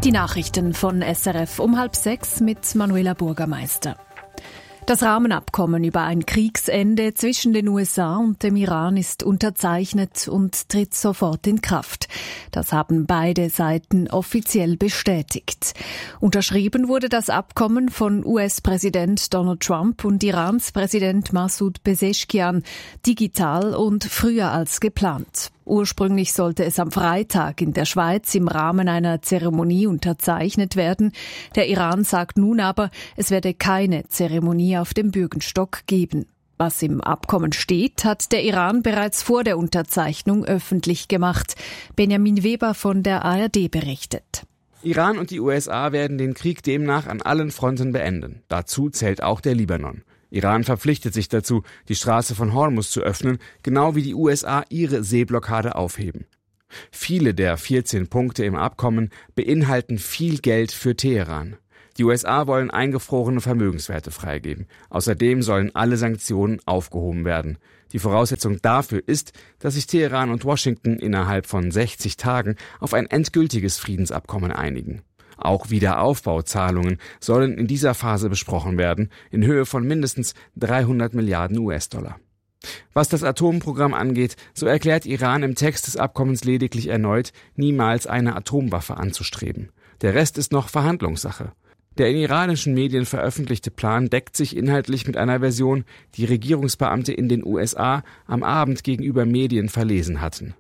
Die Nachrichten von SRF um 5:30 mit Manuela Burgermeister. Das Rahmenabkommen über ein Kriegsende zwischen den USA und dem Iran ist unterzeichnet und tritt sofort in Kraft. Das haben beide Seiten offiziell bestätigt. Unterschrieben wurde das Abkommen von US-Präsident Donald Trump und Irans Präsident Masoud Pezeshkian digital und früher als geplant. Ursprünglich sollte es am Freitag in der Schweiz im Rahmen einer Zeremonie unterzeichnet werden. Der Iran sagt nun aber, es werde keine Zeremonie auf dem Bürgenstock geben. Was im Abkommen steht, hat der Iran bereits vor der Unterzeichnung öffentlich gemacht. Benjamin Weber von der ARD berichtet. Iran und die USA werden den Krieg demnach an allen Fronten beenden. Dazu zählt auch der Libanon. Iran verpflichtet sich dazu, die Straße von Hormuz zu öffnen, genau wie die USA ihre Seeblockade aufheben. Viele der 14 Punkte im Abkommen beinhalten viel Geld für Teheran. Die USA wollen eingefrorene Vermögenswerte freigeben. Außerdem sollen alle Sanktionen aufgehoben werden. Die Voraussetzung dafür ist, dass sich Teheran und Washington innerhalb von 60 Tagen auf ein endgültiges Friedensabkommen einigen. Auch Wiederaufbauzahlungen sollen in dieser Phase besprochen werden, in Höhe von mindestens 300 Milliarden US-Dollar. Was das Atomprogramm angeht, so erklärt Iran im Text des Abkommens lediglich erneut, niemals eine Atomwaffe anzustreben. Der Rest ist noch Verhandlungssache. Der in iranischen Medien veröffentlichte Plan deckt sich inhaltlich mit einer Version, die Regierungsbeamte in den USA am Abend gegenüber Medien verlesen hatten.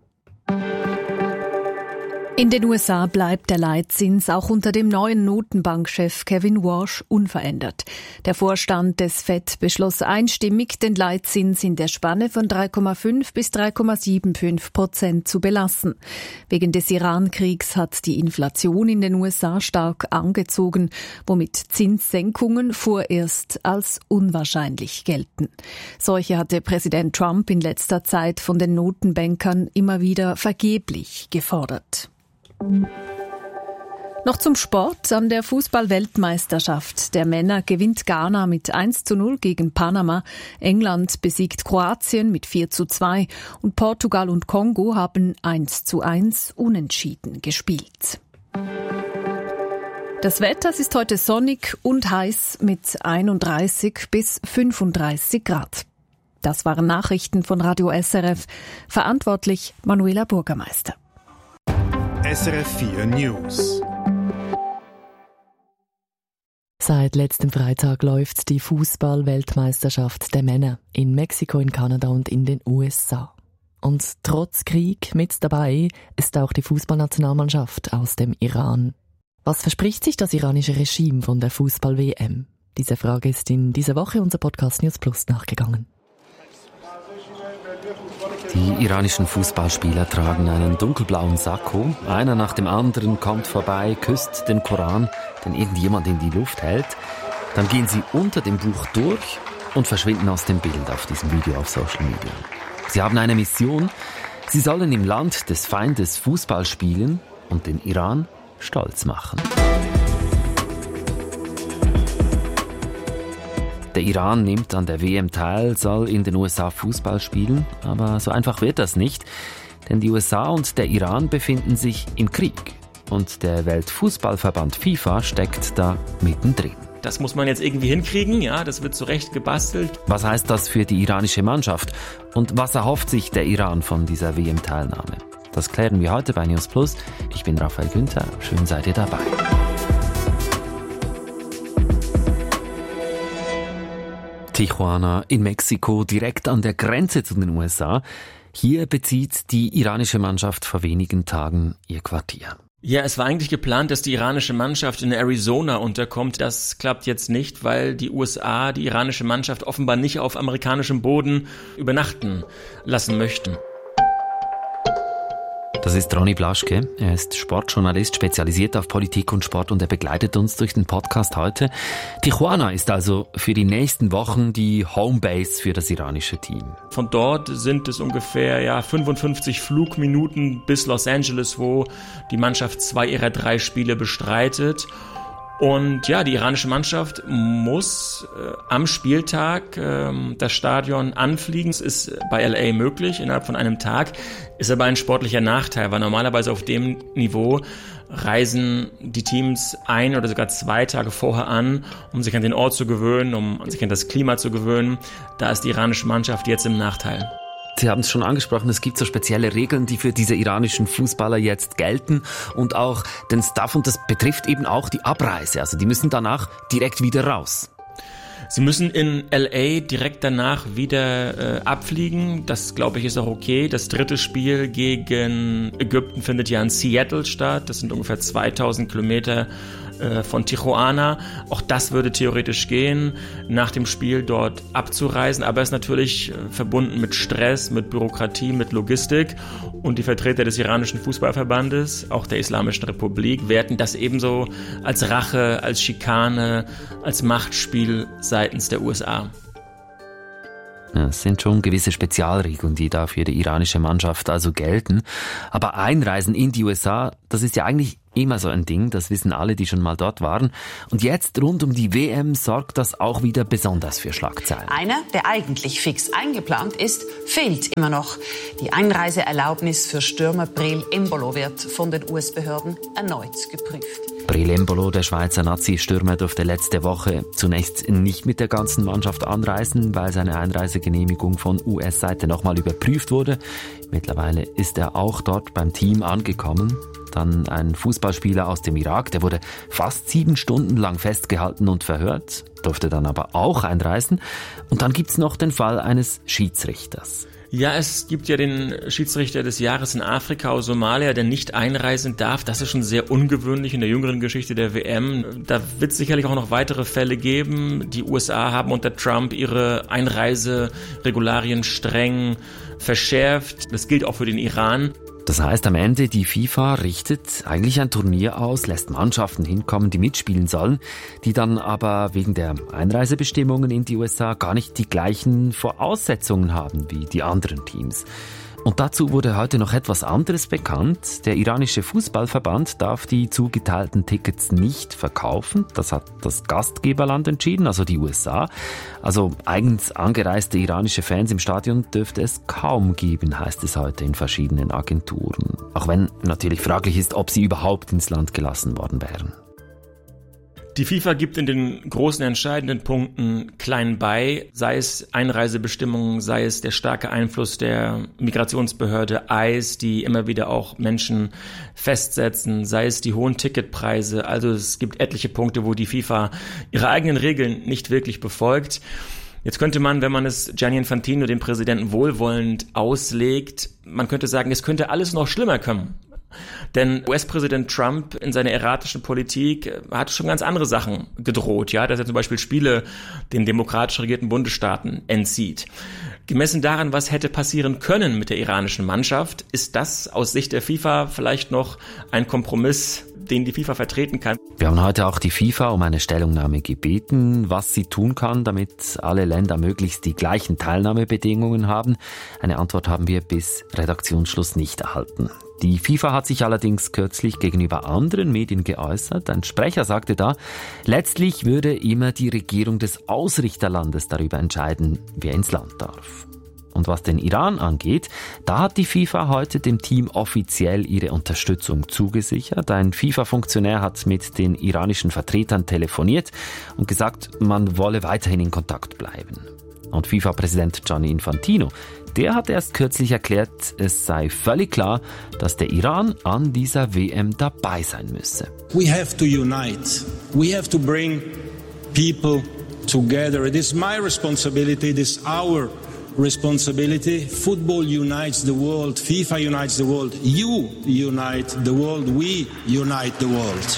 In den USA bleibt der Leitzins auch unter dem neuen Notenbankchef Kevin Warsh unverändert. Der Vorstand des FED beschloss einstimmig, den Leitzins in der Spanne von 3,5 bis 3,75% zu belassen. Wegen des Iran-Kriegs hat die Inflation in den USA stark angezogen, womit Zinssenkungen vorerst als unwahrscheinlich gelten. Solche hatte Präsident Trump in letzter Zeit von den Notenbankern immer wieder vergeblich gefordert. Noch zum Sport. An der Fußball-Weltmeisterschaft der Männer gewinnt Ghana mit 1:0 gegen Panama. England besiegt Kroatien mit 4:2 und Portugal und Kongo haben 1:1 unentschieden gespielt. Das Wetter ist heute sonnig und heiß mit 31 bis 35 Grad. Das waren Nachrichten von Radio SRF. Verantwortlich Manuela Burgermeister. SRF 4 News. Seit letztem Freitag läuft die Fußball-Weltmeisterschaft der Männer in Mexiko, in Kanada und in den USA. Und trotz Krieg mit dabei ist auch die Fußballnationalmannschaft aus dem Iran. Was verspricht sich das iranische Regime von der Fußball-WM? Diese Frage ist in dieser Woche unser Podcast News Plus nachgegangen. Die iranischen Fußballspieler tragen einen dunkelblauen Sakko. Einer nach dem anderen kommt vorbei, küsst den Koran, den irgendjemand in die Luft hält. Dann gehen sie unter dem Buch durch und verschwinden aus dem Bild auf diesem Video auf Social Media. Sie haben eine Mission. Sie sollen im Land des Feindes Fußball spielen und den Iran stolz machen. Der Iran nimmt an der WM teil, soll in den USA Fußball spielen, aber so einfach wird das nicht, denn die USA und der Iran befinden sich im Krieg und der Weltfußballverband FIFA steckt da mittendrin. Das muss man jetzt irgendwie hinkriegen, ja, das wird zurecht gebastelt. Was heißt das für die iranische Mannschaft und was erhofft sich der Iran von dieser WM-Teilnahme? Das klären wir heute bei News Plus. Ich bin Raphael Günther, schön seid ihr dabei. Tijuana in Mexiko, direkt an der Grenze zu den USA. Hier bezieht die iranische Mannschaft vor wenigen Tagen ihr Quartier. Ja, es war eigentlich geplant, dass die iranische Mannschaft in Arizona unterkommt. Das klappt jetzt nicht, weil die USA die iranische Mannschaft offenbar nicht auf amerikanischem Boden übernachten lassen möchten. Das ist Ronny Blaschke. Er ist Sportjournalist, spezialisiert auf Politik und Sport und er begleitet uns durch den Podcast heute. Tijuana ist also für die nächsten Wochen die Homebase für das iranische Team. Von dort sind es ungefähr 55 Flugminuten bis Los Angeles, wo die Mannschaft 2 ihrer 3 Spiele bestreitet. Und ja, die iranische Mannschaft muss am Spieltag das Stadion anfliegen. Es ist bei LA möglich, innerhalb von einem Tag. Ist aber ein sportlicher Nachteil, weil normalerweise auf dem Niveau reisen die Teams 1 oder sogar 2 Tage vorher an, um sich an den Ort zu gewöhnen, um sich an das Klima zu gewöhnen. Da ist die iranische Mannschaft jetzt im Nachteil. Sie haben es schon angesprochen, es gibt so spezielle Regeln, die für diese iranischen Fußballer jetzt gelten und auch den Staff, und das betrifft eben auch die Abreise. Also die müssen danach direkt wieder raus. Sie müssen in LA direkt danach wieder abfliegen. Das, glaube ich, ist auch okay. Das dritte Spiel gegen Ägypten findet ja in Seattle statt. Das sind ungefähr 2000 Kilometer von Tijuana. Auch das würde theoretisch gehen, nach dem Spiel dort abzureisen. Aber es ist natürlich verbunden mit Stress, mit Bürokratie, mit Logistik. Und die Vertreter des iranischen Fußballverbandes, auch der Islamischen Republik, werten das ebenso als Rache, als Schikane, als Machtspiel seitens der USA. Ja, es sind schon gewisse Spezialregeln, die da für die iranische Mannschaft also gelten. Aber Einreisen in die USA, das ist ja eigentlich immer so ein Ding, das wissen alle, die schon mal dort waren. Und jetzt rund um die WM sorgt das auch wieder besonders für Schlagzeilen. Einer, der eigentlich fix eingeplant ist, fehlt immer noch. Die Einreiseerlaubnis für Stürmer Breel Embolo wird von den US-Behörden erneut geprüft. Breel Embolo, der Schweizer Nazi-Stürmer, durfte letzte Woche zunächst nicht mit der ganzen Mannschaft anreisen, weil seine Einreisegenehmigung von US-Seite nochmal überprüft wurde. Mittlerweile ist er auch dort beim Team angekommen. Dann ein Fußballspieler aus dem Irak, der wurde fast 7 Stunden lang festgehalten und verhört, durfte dann aber auch einreisen. Und dann gibt's noch den Fall eines Schiedsrichters. Ja, es gibt ja den Schiedsrichter des Jahres in Afrika aus Somalia, der nicht einreisen darf. Das ist schon sehr ungewöhnlich in der jüngeren Geschichte der WM. Da wird es sicherlich auch noch weitere Fälle geben. Die USA haben unter Trump ihre Einreiseregularien streng verschärft. Das gilt auch für den Iran. Das heißt, am Ende, die FIFA richtet eigentlich ein Turnier aus, lässt Mannschaften hinkommen, die mitspielen sollen, die dann aber wegen der Einreisebestimmungen in die USA gar nicht die gleichen Voraussetzungen haben wie die anderen Teams. Und dazu wurde heute noch etwas anderes bekannt. Der iranische Fußballverband darf die zugeteilten Tickets nicht verkaufen. Das hat das Gastgeberland entschieden, also die USA. Also eigens angereiste iranische Fans im Stadion dürfte es kaum geben, heißt es heute in verschiedenen Agenturen. Auch wenn natürlich fraglich ist, ob sie überhaupt ins Land gelassen worden wären. Die FIFA gibt in den großen entscheidenden Punkten klein bei, sei es Einreisebestimmungen, sei es der starke Einfluss der Migrationsbehörde ICE, die immer wieder auch Menschen festsetzen, sei es die hohen Ticketpreise. Also es gibt etliche Punkte, wo die FIFA ihre eigenen Regeln nicht wirklich befolgt. Jetzt könnte man, wenn man es Gianni Infantino, dem Präsidenten, wohlwollend auslegt, man könnte sagen, es könnte alles noch schlimmer kommen. Denn US-Präsident Trump in seiner erratischen Politik hat schon ganz andere Sachen gedroht, ja, dass er zum Beispiel Spiele den demokratisch regierten Bundesstaaten entzieht. Gemessen daran, was hätte passieren können mit der iranischen Mannschaft, ist das aus Sicht der FIFA vielleicht noch ein Kompromiss, den die FIFA vertreten kann. Wir haben heute auch die FIFA um eine Stellungnahme gebeten, was sie tun kann, damit alle Länder möglichst die gleichen Teilnahmebedingungen haben. Eine Antwort haben wir bis Redaktionsschluss nicht erhalten. Die FIFA hat sich allerdings kürzlich gegenüber anderen Medien geäußert. Ein Sprecher sagte da, letztlich würde immer die Regierung des Ausrichterlandes darüber entscheiden, wer ins Land darf. Und was den Iran angeht, da hat die FIFA heute dem Team offiziell ihre Unterstützung zugesichert. Ein FIFA-Funktionär hat mit den iranischen Vertretern telefoniert und gesagt, man wolle weiterhin in Kontakt bleiben. Und FIFA-Präsident Gianni Infantino, der hat erst kürzlich erklärt, es sei völlig klar, dass der Iran an dieser WM dabei sein müsse. We have to unite. We have to bring people together. It is my responsibility, it is our responsibility. Football unites the world, FIFA unites the world, you unite the world, we unite the world.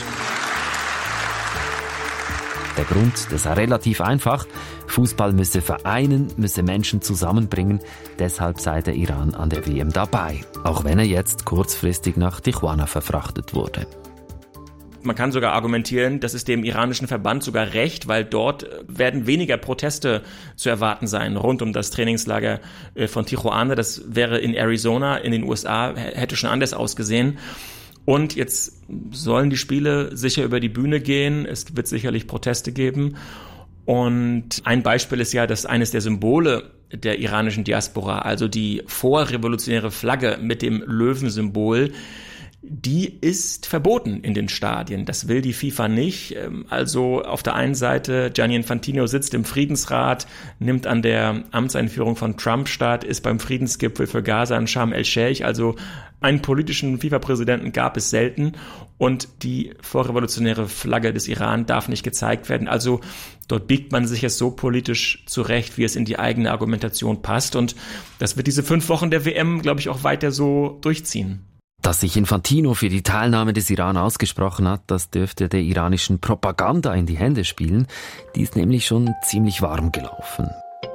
Der Grund, das sei relativ einfach. Fußball müsse vereinen, müsse Menschen zusammenbringen. Deshalb sei der Iran an der WM dabei. Auch wenn er jetzt kurzfristig nach Tijuana verfrachtet wurde. Man kann sogar argumentieren, das ist dem iranischen Verband sogar recht, weil dort werden weniger Proteste zu erwarten sein rund um das Trainingslager von Tijuana. Das wäre in Arizona, in den USA, hätte schon anders ausgesehen. Und jetzt sollen die Spiele sicher über die Bühne gehen. Es wird sicherlich Proteste geben. Und ein Beispiel ist ja, dass eines der Symbole der iranischen Diaspora, also die vorrevolutionäre Flagge mit dem Löwensymbol, die ist verboten in den Stadien. Das will die FIFA nicht. Also auf der einen Seite, Gianni Infantino sitzt im Friedensrat, nimmt an der Amtseinführung von Trump statt, ist beim Friedensgipfel für Gaza in Sharm el-Sheikh. Also einen politischen FIFA-Präsidenten gab es selten. Und die vorrevolutionäre Flagge des Iran darf nicht gezeigt werden. Also dort biegt man sich es so politisch zurecht, wie es in die eigene Argumentation passt. Und das wird diese 5 Wochen der WM, glaube ich, auch weiter so durchziehen. Dass sich Infantino für die Teilnahme des Iran ausgesprochen hat, das dürfte der iranischen Propaganda in die Hände spielen. Die ist nämlich schon ziemlich warm gelaufen.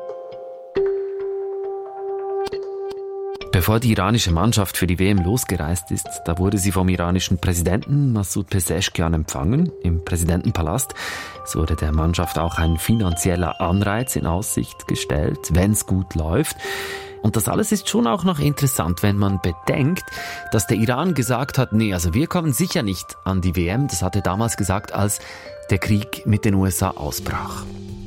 Bevor die iranische Mannschaft für die WM losgereist ist, da wurde sie vom iranischen Präsidenten Masoud Pezeshkian empfangen, im Präsidentenpalast. Es wurde der Mannschaft auch ein finanzieller Anreiz in Aussicht gestellt, wenn es gut läuft. Und das alles ist schon auch noch interessant, wenn man bedenkt, dass der Iran gesagt hat, nee, also wir kommen sicher nicht an die WM. Das hat er damals gesagt, als der Krieg mit den USA ausbrach.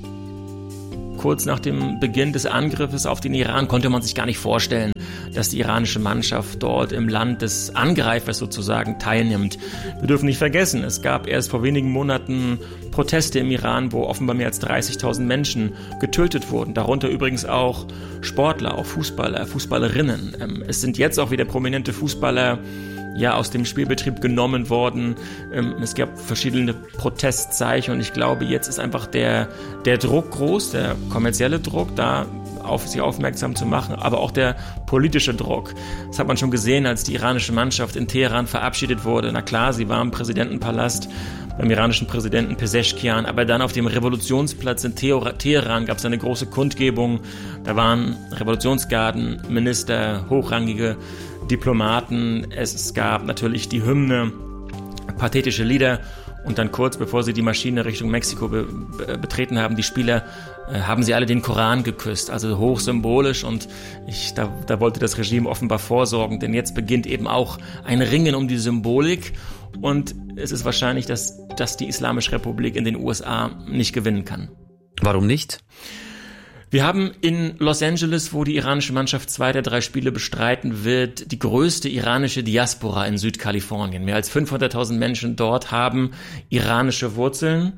Kurz nach dem Beginn des Angriffes auf den Iran konnte man sich gar nicht vorstellen, dass die iranische Mannschaft dort im Land des Angreifers sozusagen teilnimmt. Wir dürfen nicht vergessen, es gab erst vor wenigen Monaten Proteste im Iran, wo offenbar mehr als 30.000 Menschen getötet wurden. Darunter übrigens auch Sportler, auch Fußballer, Fußballerinnen. Es sind jetzt auch wieder prominente Fußballer aus dem Spielbetrieb genommen worden. Es gab verschiedene Protestzeichen und ich glaube, jetzt ist einfach der Druck groß, der kommerzielle Druck, da auf sie aufmerksam zu machen, aber auch der politische Druck. Das hat man schon gesehen, als die iranische Mannschaft in Teheran verabschiedet wurde. Na klar, sie war im Präsidentenpalast beim iranischen Präsidenten Pezeshkian, aber dann auf dem Revolutionsplatz in Teheran gab es eine große Kundgebung. Da waren Revolutionsgarden, Minister, hochrangige Diplomaten. Es gab natürlich die Hymne, pathetische Lieder und dann kurz bevor sie die Maschine Richtung Mexiko betreten haben, die Spieler, haben sie alle den Koran geküsst, also hochsymbolisch und da wollte das Regime offenbar vorsorgen, denn jetzt beginnt eben auch ein Ringen um die Symbolik und es ist wahrscheinlich, dass die Islamische Republik in den USA nicht gewinnen kann. Warum nicht? Wir haben in Los Angeles, wo die iranische Mannschaft 2 der 3 Spiele bestreiten wird, die größte iranische Diaspora in Südkalifornien. Mehr als 500.000 Menschen dort haben iranische Wurzeln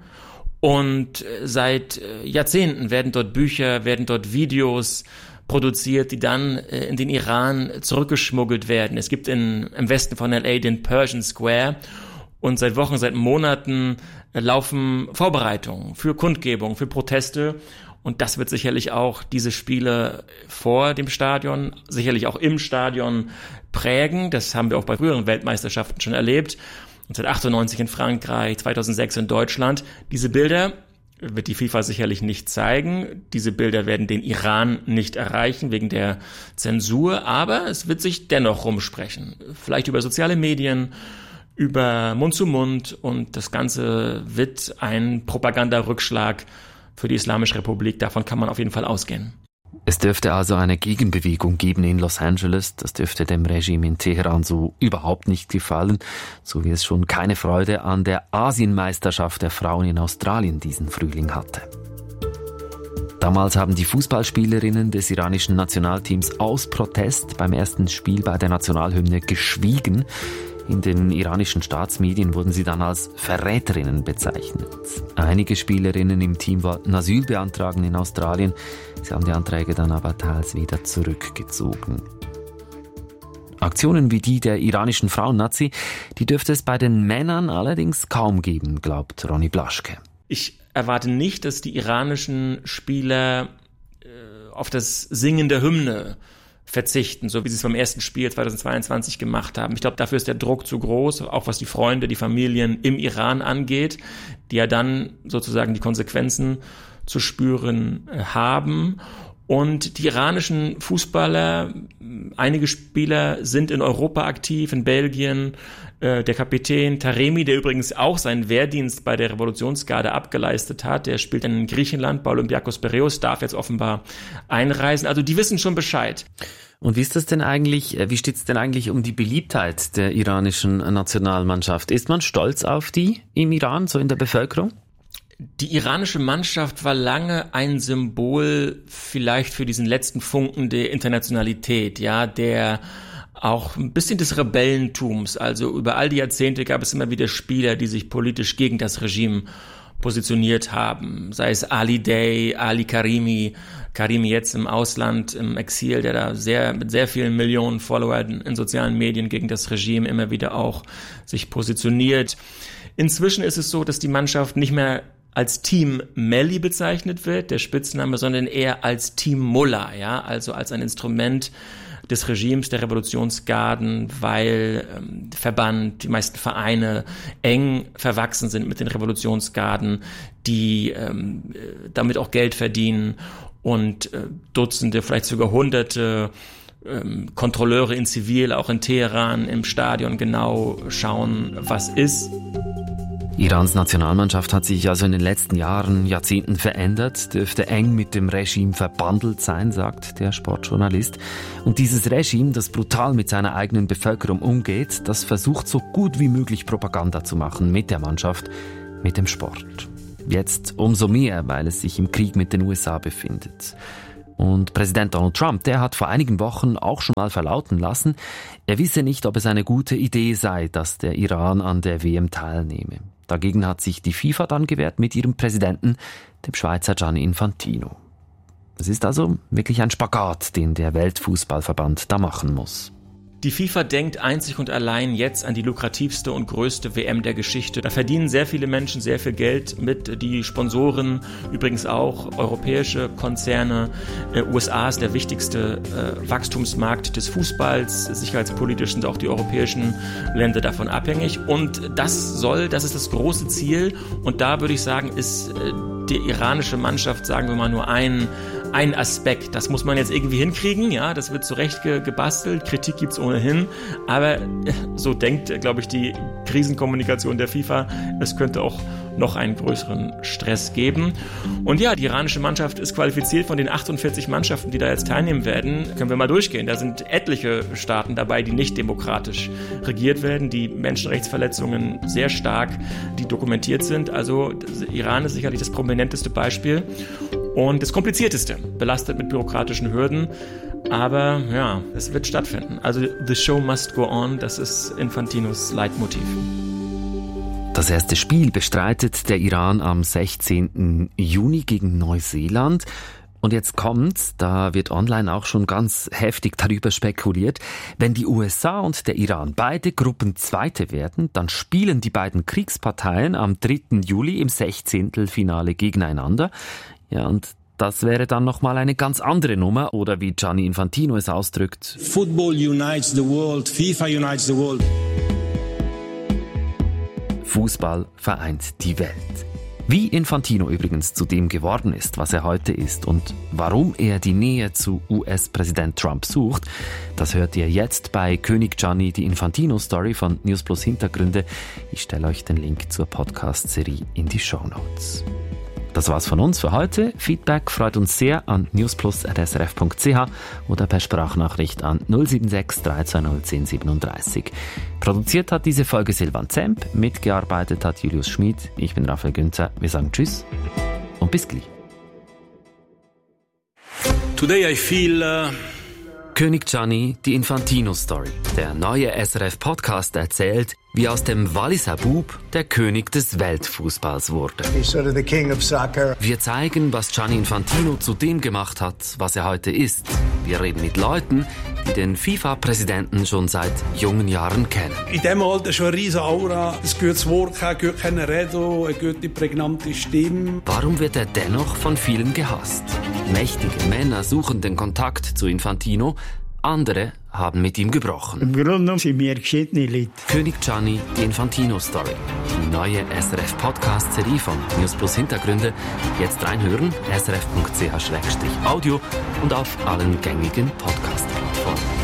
und seit Jahrzehnten werden dort Bücher, werden dort Videos produziert, die dann in den Iran zurückgeschmuggelt werden. Es gibt im Westen von LA den Persian Square und seit Wochen, seit Monaten laufen Vorbereitungen für Kundgebungen, für Proteste. Und das wird sicherlich auch diese Spiele vor dem Stadion, sicherlich auch im Stadion prägen. Das haben wir auch bei früheren Weltmeisterschaften schon erlebt. 1998 in Frankreich, 2006 in Deutschland. Diese Bilder wird die FIFA sicherlich nicht zeigen. Diese Bilder werden den Iran nicht erreichen wegen der Zensur. Aber es wird sich dennoch rumsprechen. Vielleicht über soziale Medien, über Mund zu Mund. Und das Ganze wird ein Propagandarückschlag für die Islamische Republik. Davon kann man auf jeden Fall ausgehen. Es dürfte also eine Gegenbewegung geben in Los Angeles. Das dürfte dem Regime in Teheran so überhaupt nicht gefallen, so wie es schon keine Freude an der Asienmeisterschaft der Frauen in Australien diesen Frühling hatte. Damals haben die Fußballspielerinnen des iranischen Nationalteams aus Protest beim ersten Spiel bei der Nationalhymne geschwiegen. In den iranischen Staatsmedien wurden sie dann als Verräterinnen bezeichnet. Einige Spielerinnen im Team wollten Asyl beantragen in Australien. Sie haben die Anträge dann aber teils wieder zurückgezogen. Aktionen wie die der iranischen Frauen-Nazi, die dürfte es bei den Männern allerdings kaum geben, glaubt Ronny Blaschke. Ich erwarte nicht, dass die iranischen Spieler auf das Singen der Hymne verzichten, so wie sie es beim ersten Spiel 2022 gemacht haben. Ich glaube, dafür ist der Druck zu groß, auch was die Freunde, die Familien im Iran angeht, die ja dann sozusagen die Konsequenzen zu spüren haben. Und die iranischen Fußballer, einige Spieler sind in Europa aktiv, in Belgien. Der Kapitän Taremi, der übrigens auch seinen Wehrdienst bei der Revolutionsgarde abgeleistet hat, der spielt in Griechenland bei Olympiakos Piräus, darf jetzt offenbar einreisen. Also die wissen schon Bescheid. Und wie steht's denn eigentlich um die Beliebtheit der iranischen Nationalmannschaft? Ist man stolz auf die im Iran, so in der Bevölkerung? Die iranische Mannschaft war lange ein Symbol vielleicht für diesen letzten Funken der Internationalität, ja, der auch ein bisschen des Rebellentums. Also über all die Jahrzehnte gab es immer wieder Spieler, die sich politisch gegen das Regime positioniert haben. Sei es Ali Day, Ali Karimi jetzt im Ausland, im Exil, der da mit sehr vielen Millionen Followern in sozialen Medien gegen das Regime immer wieder auch sich positioniert. Inzwischen ist es so, dass die Mannschaft nicht mehr als Team Melli bezeichnet wird, der Spitzname, sondern eher als Team Mullah, ja, also als ein Instrument des Regimes, der Revolutionsgarden, weil die meisten Vereine eng verwachsen sind mit den Revolutionsgarden, die damit auch Geld verdienen und Dutzende, vielleicht sogar Hunderte Kontrolleure in Zivil, auch in Teheran im Stadion genau schauen, was ist. Irans Nationalmannschaft hat sich also in den letzten Jahrzehnten verändert, dürfte eng mit dem Regime verbandelt sein, sagt der Sportjournalist. Und dieses Regime, das brutal mit seiner eigenen Bevölkerung umgeht, das versucht so gut wie möglich Propaganda zu machen mit der Mannschaft, mit dem Sport. Jetzt umso mehr, weil es sich im Krieg mit den USA befindet. Und Präsident Donald Trump, der hat vor einigen Wochen auch schon mal verlauten lassen, er wisse nicht, ob es eine gute Idee sei, dass der Iran an der WM teilnehme. Dagegen hat sich die FIFA dann gewehrt mit ihrem Präsidenten, dem Schweizer Gianni Infantino. Es ist also wirklich ein Spagat, den der Weltfußballverband da machen muss. Die FIFA denkt einzig und allein jetzt an die lukrativste und größte WM der Geschichte. Da verdienen sehr viele Menschen sehr viel Geld mit, die Sponsoren, übrigens auch europäische Konzerne. USA ist der wichtigste Wachstumsmarkt des Fußballs. Sicherheitspolitisch sind auch die europäischen Länder davon abhängig. Und das ist das große Ziel. Und da würde ich sagen, ist die iranische Mannschaft, sagen wir mal, nur ein Aspekt. Das muss man jetzt irgendwie hinkriegen, ja, das wird zurecht gebastelt, Kritik gibt's ohnehin, aber so denkt, glaube ich, die Krisenkommunikation der FIFA, es könnte auch noch einen größeren Stress geben. Und ja, die iranische Mannschaft ist qualifiziert von den 48 Mannschaften, die da jetzt teilnehmen werden. Können wir mal durchgehen. Da sind etliche Staaten dabei, die nicht demokratisch regiert werden, die Menschenrechtsverletzungen sehr stark, die dokumentiert sind. Also Iran ist sicherlich das prominenteste Beispiel und das komplizierteste, belastet mit bürokratischen Hürden. Aber ja, es wird stattfinden. Also the show must go on, das ist Infantinos Leitmotiv. Das erste Spiel bestreitet der Iran am 16. Juni gegen Neuseeland. Und jetzt kommt's, da wird online auch schon ganz heftig darüber spekuliert. Wenn die USA und der Iran beide Gruppen Zweite werden, dann spielen die beiden Kriegsparteien am 3. Juli im 16. Finale gegeneinander. Ja, und das wäre dann nochmal eine ganz andere Nummer, oder wie Gianni Infantino es ausdrückt. Football unites the world, FIFA unites the world. Fußball vereint die Welt. Wie Infantino übrigens zu dem geworden ist, was er heute ist und warum er die Nähe zu US-Präsident Trump sucht, das hört ihr jetzt bei König Gianni, die Infantino-Story von News Plus Hintergründe. Ich stelle euch den Link zur Podcast-Serie in die Shownotes. Das war's von uns für heute. Feedback freut uns sehr an newsplus@srf.ch oder per Sprachnachricht an 076 320 1037. Produziert hat diese Folge Silvan Zemp, mitgearbeitet hat Julius Schmid. Ich bin Raphael Günther. Wir sagen Tschüss und bis gleich. Today I feel König Gianni, die Infantino-Story. Der neue SRF-Podcast erzählt, wie aus dem Walliser Bub der König des Weltfußballs wurde. He's sort of the king of soccer. Wir zeigen, was Gianni Infantino zu dem gemacht hat, was er heute ist. Wir reden mit Leuten, die den FIFA-Präsidenten schon seit jungen Jahren kennen. In diesem Alter schon eine riesige Aura, ein gutes Wort, ein gutes Reden, eine gute, prägnante Stimme. Warum wird er dennoch von vielen gehasst? Mächtige Männer suchen den Kontakt zu Infantino, andere haben mit ihm gebrochen. Im Grunde genommen sind wir geschiedene Leute. König Gianni, die Infantino-Story. Die neue SRF-Podcast-Serie von News Plus Hintergründe. Jetzt reinhören, srf.ch/audio und auf allen gängigen Podcast-Plattformen.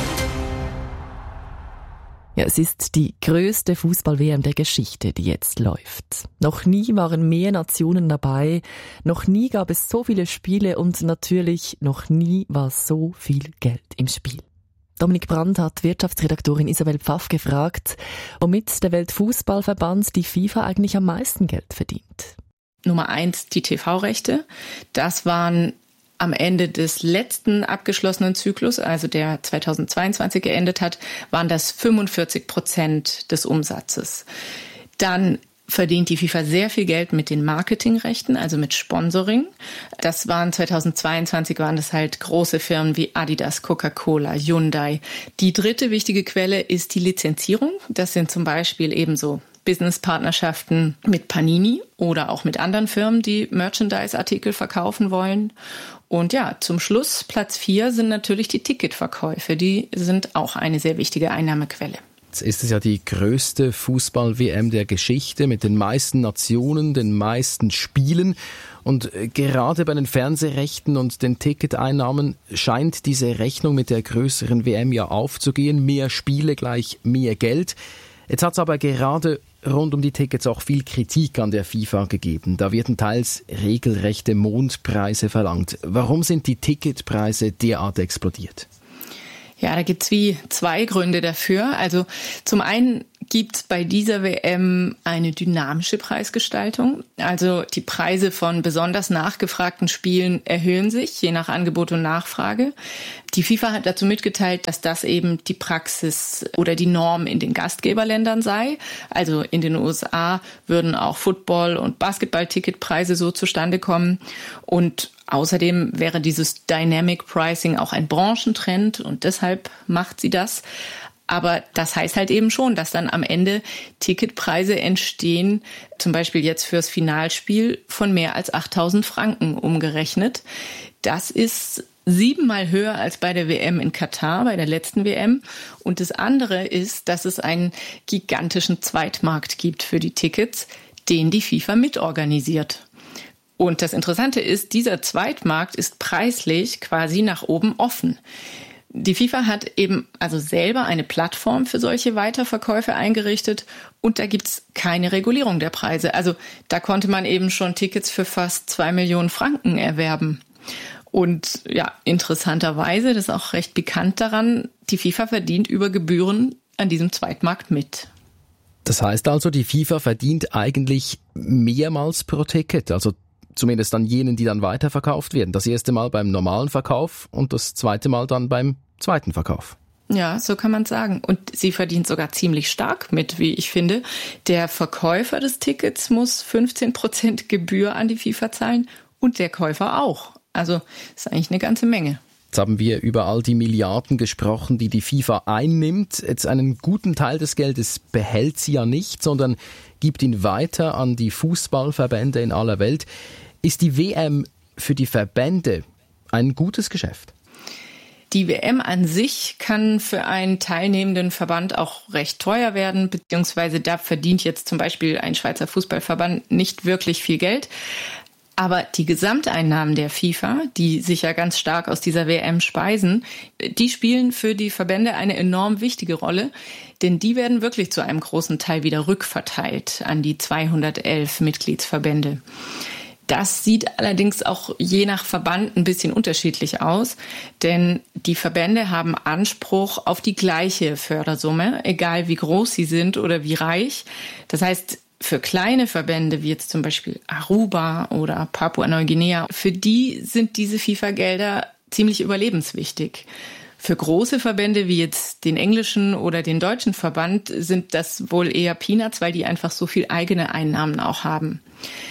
Ja, es ist die grösste Fußball-WM der Geschichte, die jetzt läuft. Noch nie waren mehr Nationen dabei, noch nie gab es so viele Spiele und natürlich noch nie war so viel Geld im Spiel. Dominik Brandt hat Wirtschaftsredaktorin Isabel Pfaff gefragt, womit der Weltfußballverband, die FIFA, eigentlich am meisten Geld verdient. Nummer 1, die TV-Rechte. Das waren am Ende des letzten abgeschlossenen Zyklus, also der 2022 geendet hat, waren das 45% des Umsatzes. Dann verdient die FIFA sehr viel Geld mit den Marketingrechten, also mit Sponsoring. 2022 waren das halt große Firmen wie Adidas, Coca-Cola, Hyundai. Die dritte wichtige Quelle ist die Lizenzierung. Das sind zum Beispiel ebenso Business-Partnerschaften mit Panini oder auch mit anderen Firmen, die Merchandise-Artikel verkaufen wollen. Und ja, zum Schluss, Platz 4 sind natürlich die Ticketverkäufe. Die sind auch eine sehr wichtige Einnahmequelle. Jetzt ist es ja die größte Fußball-WM der Geschichte mit den meisten Nationen, den meisten Spielen. Und gerade bei den Fernsehrechten und den Ticketeinnahmen scheint diese Rechnung mit der größeren WM ja aufzugehen. Mehr Spiele gleich mehr Geld. Jetzt hat es aber gerade rund um die Tickets auch viel Kritik an der FIFA gegeben. Da werden teils regelrechte Mondpreise verlangt. Warum sind die Ticketpreise derart explodiert? Ja, da gibt's wie zwei Gründe dafür. Also zum einen gibt's bei dieser WM eine dynamische Preisgestaltung. Also die Preise von besonders nachgefragten Spielen erhöhen sich, je nach Angebot und Nachfrage. Die FIFA hat dazu mitgeteilt, dass das eben die Praxis oder die Norm in den Gastgeberländern sei. Also in den USA würden auch Football- und Basketball-Ticketpreise so zustande kommen. Und außerdem wäre dieses Dynamic Pricing auch ein Branchentrend und deshalb macht sie das. Aber das heißt halt eben schon, dass dann am Ende Ticketpreise entstehen, zum Beispiel jetzt fürs Finalspiel von mehr als 8.000 Franken umgerechnet. Das ist 7-mal höher als bei der WM in Katar, bei der letzten WM. Und das andere ist, dass es einen gigantischen Zweitmarkt gibt für die Tickets, den die FIFA mitorganisiert. Und das Interessante ist, dieser Zweitmarkt ist preislich quasi nach oben offen. Die FIFA hat eben also selber eine Plattform für solche Weiterverkäufe eingerichtet und da gibt's keine Regulierung der Preise. Also da konnte man eben schon Tickets für fast 2 Millionen Franken erwerben. Und ja, interessanterweise, das ist auch recht bekannt daran, die FIFA verdient über Gebühren an diesem Zweitmarkt mit. Das heißt also, die FIFA verdient eigentlich mehrmals pro Ticket, also zumindest an jenen, die dann weiterverkauft werden. Das erste Mal beim normalen Verkauf und das zweite Mal dann beim zweiten Verkauf. Ja, so kann man sagen. Und sie verdient sogar ziemlich stark mit, wie ich finde. Der Verkäufer des Tickets muss 15% Gebühr an die FIFA zahlen und der Käufer auch. Also ist eigentlich eine ganze Menge. Jetzt haben wir über all die Milliarden gesprochen, die die FIFA einnimmt. Jetzt einen guten Teil des Geldes behält sie ja nicht, sondern gibt ihn weiter an die Fußballverbände in aller Welt. Ist die WM für die Verbände ein gutes Geschäft? Die WM an sich kann für einen teilnehmenden Verband auch recht teuer werden, beziehungsweise da verdient jetzt zum Beispiel ein Schweizer Fußballverband nicht wirklich viel Geld. Aber die Gesamteinnahmen der FIFA, die sich ja ganz stark aus dieser WM speisen, die spielen für die Verbände eine enorm wichtige Rolle, denn die werden wirklich zu einem großen Teil wieder rückverteilt an die 211 Mitgliedsverbände. Das sieht allerdings auch je nach Verband ein bisschen unterschiedlich aus, denn die Verbände haben Anspruch auf die gleiche Fördersumme, egal wie groß sie sind oder wie reich. Das heißt, für kleine Verbände wie jetzt zum Beispiel Aruba oder Papua-Neuguinea, für die sind diese FIFA-Gelder ziemlich überlebenswichtig. Für große Verbände wie jetzt den englischen oder den deutschen Verband sind das wohl eher Peanuts, weil die einfach so viel eigene Einnahmen auch haben.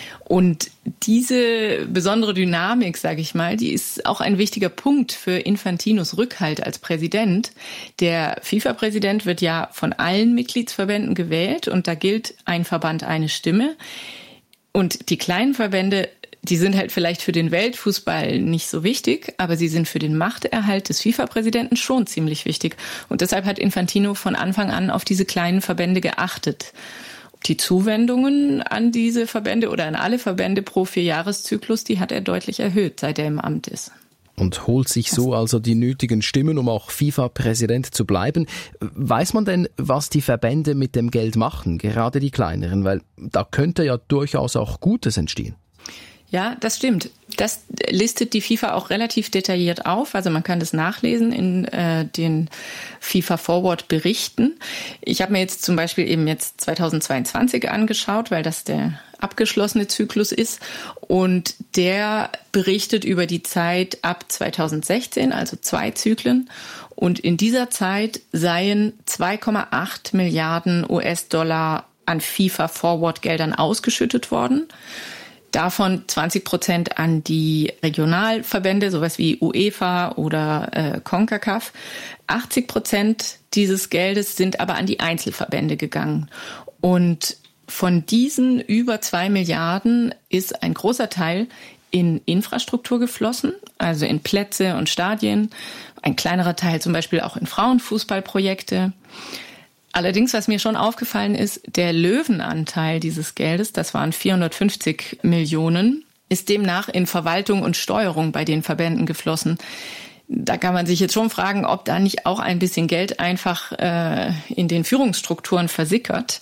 Und diese besondere Dynamik, sage ich mal, die ist auch ein wichtiger Punkt für Infantinos Rückhalt als Präsident. Der FIFA-Präsident wird ja von allen Mitgliedsverbänden gewählt und da gilt ein Verband eine Stimme. Und die kleinen Verbände, Die sind halt vielleicht für den Weltfußball nicht so wichtig, aber sie sind für den Machterhalt des FIFA-Präsidenten schon ziemlich wichtig. Und deshalb hat Infantino von Anfang an auf diese kleinen Verbände geachtet. Die Zuwendungen an diese Verbände oder an alle Verbände pro 4-Jahreszyklus, die hat er deutlich erhöht, seit er im Amt ist. Und holt sich so also die nötigen Stimmen, um auch FIFA-Präsident zu bleiben. Weiß man denn, was die Verbände mit dem Geld machen, gerade die kleineren? Weil da könnte ja durchaus auch Gutes entstehen. Ja, das stimmt. Das listet die FIFA auch relativ detailliert auf. Also man kann das nachlesen in den FIFA Forward Berichten. Ich habe mir jetzt zum Beispiel eben jetzt 2022 angeschaut, weil das der abgeschlossene Zyklus ist. Und der berichtet über die Zeit ab 2016, also 2 Zyklen. Und in dieser Zeit seien 2,8 Milliarden US-Dollar an FIFA Forward Geldern ausgeschüttet worden. Davon 20% an die Regionalverbände, sowas wie UEFA oder CONCACAF. 80% dieses Geldes sind aber an die Einzelverbände gegangen. Und von diesen über 2 Milliarden ist ein großer Teil in Infrastruktur geflossen, also in Plätze und Stadien. Ein kleinerer Teil zum Beispiel auch in Frauenfußballprojekte. Allerdings, was mir schon aufgefallen ist, der Löwenanteil dieses Geldes, das waren 450 Millionen, ist demnach in Verwaltung und Steuerung bei den Verbänden geflossen. Da kann man sich jetzt schon fragen, ob da nicht auch ein bisschen Geld einfach in den Führungsstrukturen versickert.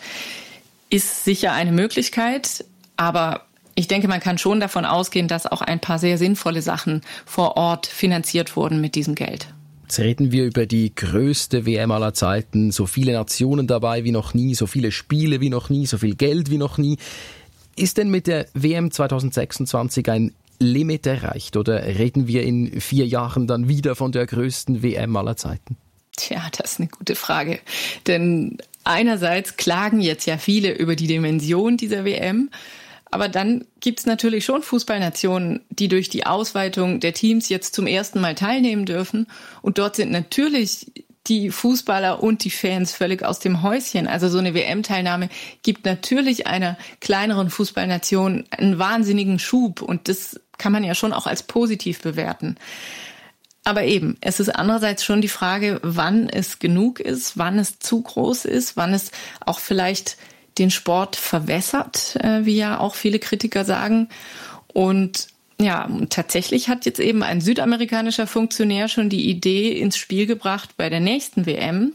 Ist sicher eine Möglichkeit, aber ich denke, man kann schon davon ausgehen, dass auch ein paar sehr sinnvolle Sachen vor Ort finanziert wurden mit diesem Geld. Jetzt reden wir über die größte WM aller Zeiten, so viele Nationen dabei wie noch nie, so viele Spiele wie noch nie, so viel Geld wie noch nie. Ist denn mit der WM 2026 ein Limit erreicht oder reden wir in 4 Jahren dann wieder von der größten WM aller Zeiten? Tja, das ist eine gute Frage. Denn einerseits klagen jetzt ja viele über die Dimension dieser WM. Aber dann gibt es natürlich schon Fußballnationen, die durch die Ausweitung der Teams jetzt zum ersten Mal teilnehmen dürfen. Und dort sind natürlich die Fußballer und die Fans völlig aus dem Häuschen. Also so eine WM-Teilnahme gibt natürlich einer kleineren Fußballnation einen wahnsinnigen Schub. Und das kann man ja schon auch als positiv bewerten. Aber eben, es ist andererseits schon die Frage, wann es genug ist, wann es zu groß ist, wann es auch vielleicht den Sport verwässert, wie ja auch viele Kritiker sagen. Und ja, tatsächlich hat jetzt eben ein südamerikanischer Funktionär schon die Idee ins Spiel gebracht bei der nächsten WM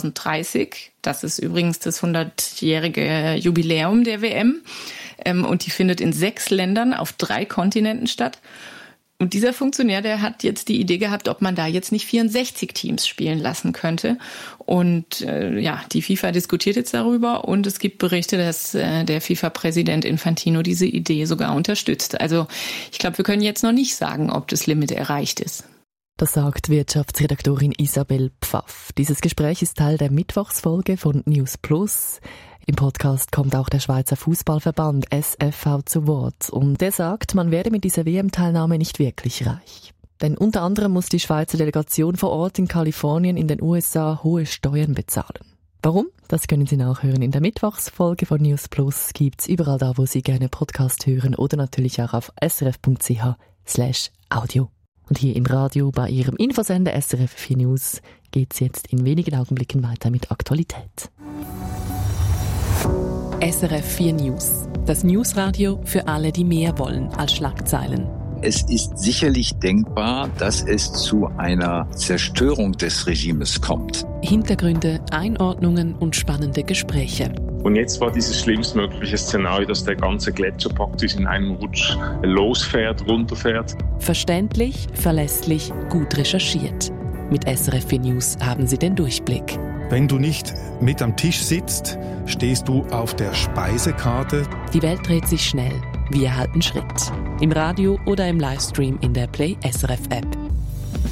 2030. Das ist übrigens das 100-jährige Jubiläum der WM. Und die findet in 6 Ländern auf 3 Kontinenten statt. Und dieser Funktionär, der hat jetzt die Idee gehabt, ob man da jetzt nicht 64 Teams spielen lassen könnte. Und die FIFA diskutiert jetzt darüber und es gibt Berichte, dass der FIFA-Präsident Infantino diese Idee sogar unterstützt. Also ich glaube, wir können jetzt noch nicht sagen, ob das Limit erreicht ist. Das sagt Wirtschaftsredaktorin Isabel Pfaff. Dieses Gespräch ist Teil der Mittwochsfolge von News Plus. Im Podcast kommt auch der Schweizer Fußballverband SFV zu Wort. Und der sagt, man werde mit dieser WM-Teilnahme nicht wirklich reich. Denn unter anderem muss die Schweizer Delegation vor Ort in Kalifornien in den USA hohe Steuern bezahlen. Warum? Das können Sie nachhören. In der Mittwochsfolge von News Plus gibt's überall da, wo Sie gerne Podcast hören oder natürlich auch auf srf.ch/audio. Und hier im Radio bei Ihrem Infosender SRF 4 News geht's jetzt in wenigen Augenblicken weiter mit Aktualität. SRF 4 News. Das Newsradio für alle, die mehr wollen als Schlagzeilen. Es ist sicherlich denkbar, dass es zu einer Zerstörung des Regimes kommt. Hintergründe, Einordnungen und spannende Gespräche. Und jetzt war dieses schlimmstmögliche Szenario, dass der ganze Gletscher praktisch in einem Rutsch losfährt, runterfährt. Verständlich, verlässlich, gut recherchiert. Mit SRF 4 News haben Sie den Durchblick. Wenn du nicht mit am Tisch sitzt, stehst du auf der Speisekarte. Die Welt dreht sich schnell. Wir halten Schritt. Im Radio oder im Livestream in der Play SRF App.